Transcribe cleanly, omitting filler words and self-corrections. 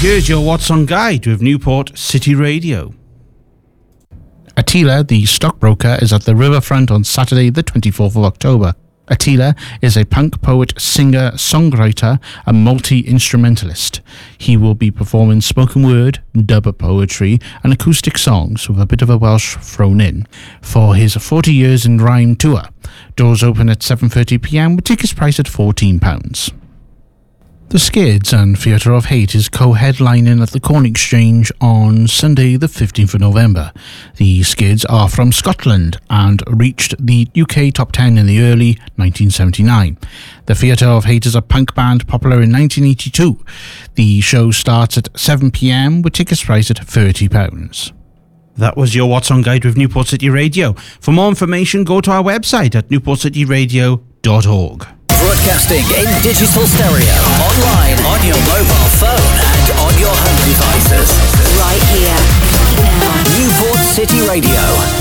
here's your What's On Guide with Newport City Radio. Attila, the stockbroker, is at the Riverfront on Saturday, the 24th of October. Attila is a punk poet, singer, songwriter, and multi-instrumentalist. He will be performing spoken word, dub poetry, and acoustic songs with a bit of a Welsh thrown in for his 40 Years in Rhyme tour. Doors open at 7:30 p.m. with tickets priced at £14. The Skids and Theatre of Hate is co-headlining at the Corn Exchange on Sunday the 15th of November. The Skids are from Scotland and reached the UK top 10 in the early 1979. The Theatre of Hate is a punk band popular in 1982. The show starts at 7 p.m. with tickets priced at £30. That was your What's On Guide with Newport City Radio. For more information, go to our website at newportcityradio.org. Broadcasting in digital stereo, online, on your mobile phone and on your home devices. Right here, now. Newport City Radio.